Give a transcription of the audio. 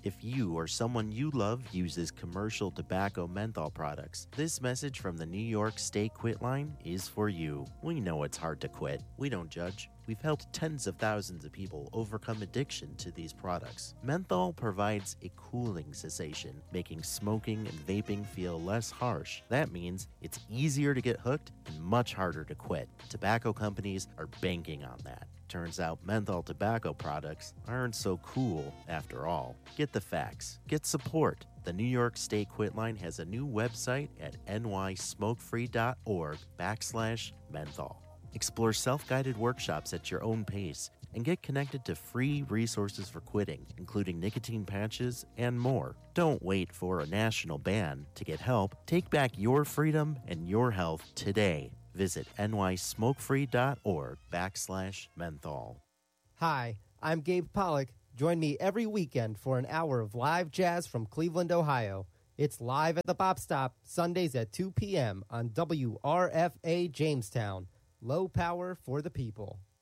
If you or someone you love uses commercial tobacco menthol products, this message from the New York State Quit Line is for you. We know it's hard to quit. We don't judge. We've helped tens of thousands of people overcome addiction to these products. Menthol provides a cooling cessation, making smoking and vaping feel less harsh. That means it's easier to get hooked and much harder to quit. Tobacco companies are banking on that. Turns out menthol tobacco products aren't so cool after all. Get the facts. Get support. The New York State Quit Line has a new website at nysmokefree.org/menthol. Explore self-guided workshops at your own pace and get connected to free resources for quitting, including nicotine patches and more. Don't wait for a national ban to get help. Take back your freedom and your health today. Visit nysmokefree.org/menthol. Hi, I'm Gabe Pollock. Join me every weekend for an hour of live jazz from Cleveland, Ohio. It's live at the Bop Stop, Sundays at 2 p.m. on WRFA Jamestown. Low power for the people.